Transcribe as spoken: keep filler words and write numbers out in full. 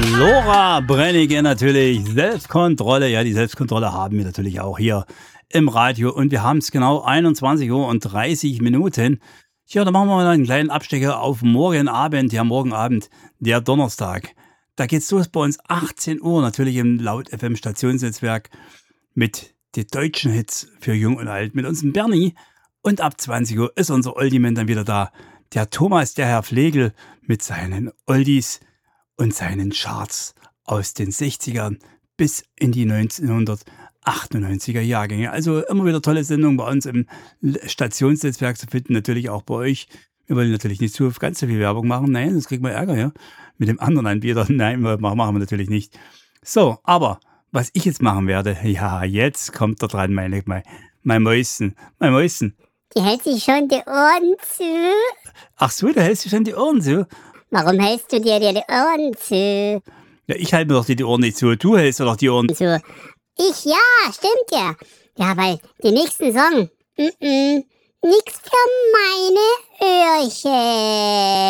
Lora Brennecke natürlich. Selbstkontrolle. Ja, die Selbstkontrolle haben wir natürlich auch hier im Radio. Und wir haben es genau einundzwanzig Uhr und dreißig Minuten. Ja, da machen wir mal einen kleinen Abstecher auf morgen Abend. Ja, morgen Abend, der Donnerstag. Da geht's los bei uns achtzehn Uhr, natürlich im Laut-F M Stationsnetzwerk mit den deutschen Hits für Jung und Alt mit unserem Bernie. Und ab zwanzig Uhr ist unser Oldie-Man dann wieder da. Der Thomas, der Herr Flegel mit seinen Oldies und seinen Charts aus den sechzigern bis in die neunzehnhundertachtundneunziger Jahrgänge. Also immer wieder tolle Sendungen bei uns im Stationsnetzwerk zu finden, natürlich auch bei euch. Wir wollen natürlich nicht zu ganz so viel Werbung machen. Nein, sonst kriegen wir Ärger, ja. Mit dem anderen Anbieter. Nein, machen wir natürlich nicht. So, aber was ich jetzt machen werde, ja, jetzt kommt da dran, meine, mein, mein Mäuschen. Mein Mäuschen. Die hält sich schon die Ohren zu. Ach so, da hältst du schon die Ohren zu? Warum hältst du dir die Ohren zu? Ja, ich halte mir doch die, die Ohren nicht zu. Du hältst dir doch die Ohren zu. Ich, ja, stimmt ja. Ja, weil die nächsten Song, mm -mm, nix für meine Öhrchen.